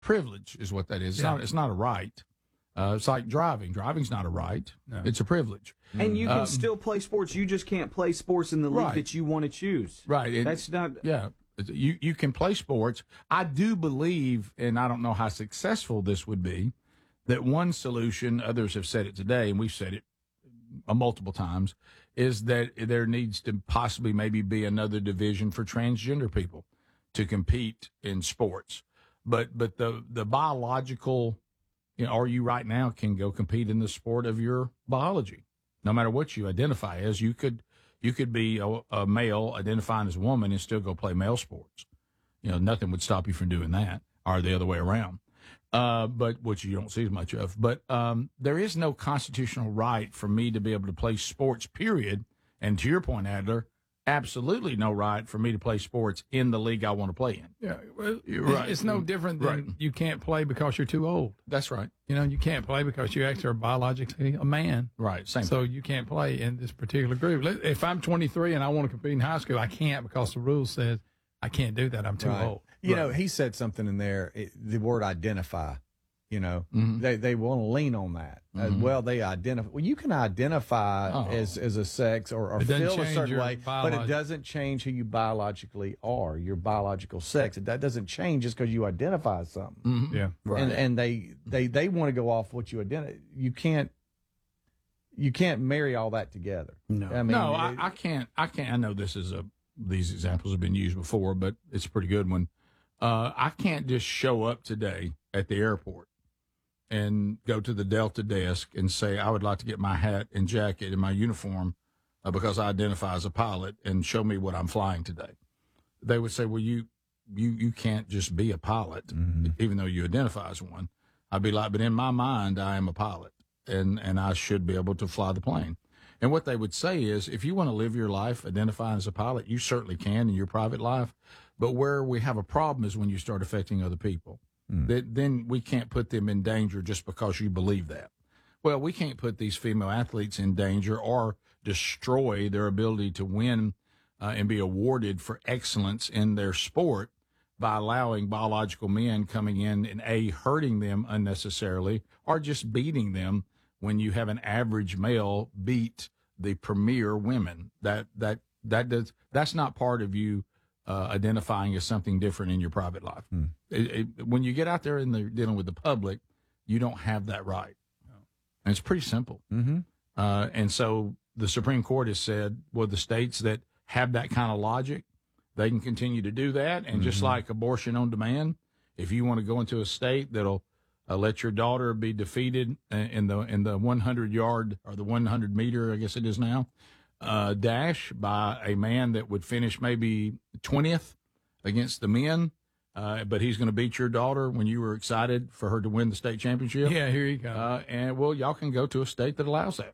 privilege is what that is. It's not a right. It's like driving. Driving's not a right. No. It's a privilege. And you can still play sports. You just can't play sports in the league that you want to choose. Right. That's not. Yeah. You can play sports. I do believe, and I don't know how successful this would be, that one solution, others have said it today, and we've said it multiple times, is that there needs to possibly maybe be another division for transgender people to compete in sports. But the biological, or you right now can go compete in the sport of your biology, no matter what you identify as. You could be a male identifying as a woman and still go play male sports. Nothing would stop you from doing that, or the other way around. But which you don't see as much of. But there is no constitutional right for me to be able to play sports, period. And to your point, Adler, absolutely no right for me to play sports in the league I want to play in. Yeah, well, right. It's no different than you can't play because you're too old. That's right. You can't play because you actually are biologically a man. Right, same So thing. you can't play in this particular group. If I'm 23 and I want to compete in high school, I can't because the rule says I can't do that. I'm too old. He said something in there, the word identify. They want to lean on that. They identify. Well, you can identify as a sex or feel a certain way, but it doesn't change who you biologically are, your biological sex. That doesn't change just because you identify as something. Mm-hmm. Yeah, right. And they want to go off what you identify. You can't marry all that together. No, I can't. I know these examples have been used before, but it's a pretty good one. I can't just show up today at the airport and go to the Delta desk and say, I would like to get my hat and jacket and my uniform because I identify as a pilot, and show me what I'm flying today. They would say, well, you can't just be a pilot, even though you identify as one. I'd be like, but in my mind, I am a pilot, and I should be able to fly the plane. And what they would say is, if you want to live your life identifying as a pilot, you certainly can in your private life. But where we have a problem is when you start affecting other people. Then we can't put them in danger just because you believe that. Well, we can't put these female athletes in danger or destroy their ability to win and be awarded for excellence in their sport by allowing biological men coming in and hurting them unnecessarily or just beating them when you have an average male beat the premier women. That's not part of you identifying as something different in your private life. When you get out there and dealing with the public, you don't have that right. And it's pretty simple. And so the Supreme Court has said, well, the states that have that kind of logic, they can continue to do that. And just like abortion on demand, if you want to go into a state that'll let your daughter be defeated in the 100-yard or the 100-meter, I guess it is now, dash by a man that would finish maybe 20th against the men, but he's going to beat your daughter when you were excited for her to win the state championship. Yeah, here you go. And well, y'all can go to a state that allows that.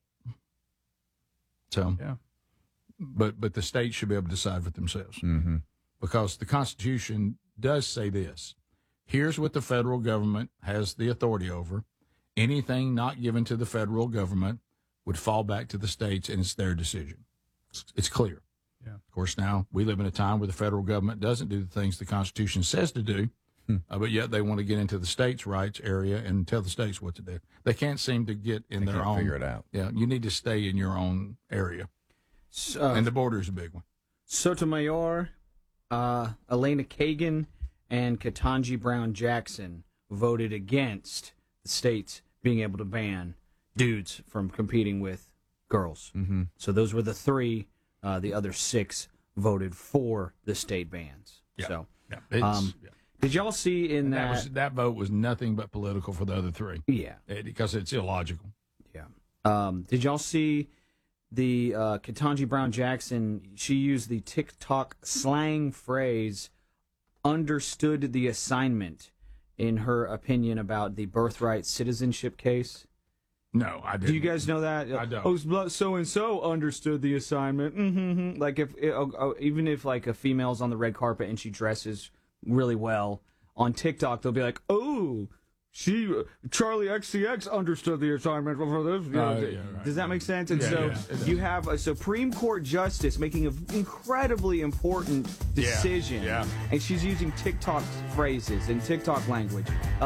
So, yeah, but the states should be able to decide for themselves because the Constitution does say this. Here's what the federal government has the authority over. Anything not given to the federal government would fall back to the states, and it's their decision. It's clear. Yeah. Of course, now we live in a time where the federal government doesn't do the things the Constitution says to do, but yet they want to get into the states' rights area and tell the states what to do. They can't seem to get in their own. Figure it out. Yeah, you need to stay in your own area, and the border is a big one. Sotomayor, Elena Kagan, and Ketanji Brown Jackson voted against the states being able to ban dudes from competing with girls. So those were the three. The other six voted for the state bans. Yeah. So, Yeah. did y'all see in that vote was nothing but political for the other three? Yeah, because it's illogical. Yeah. Did y'all see the Ketanji Brown Jackson? She used the TikTok slang phrase "understood the assignment" in her opinion about the birthright citizenship case. No, I didn't. Do you guys know that? I don't. Oh, so and so understood the assignment. Like even if like a female's on the red carpet and she dresses really well on TikTok, they'll be like, "Oh, Charlie XCX understood the assignment for this. Right. Does that make sense? And you have a Supreme Court justice making an incredibly important decision, and she's using TikTok phrases and TikTok language.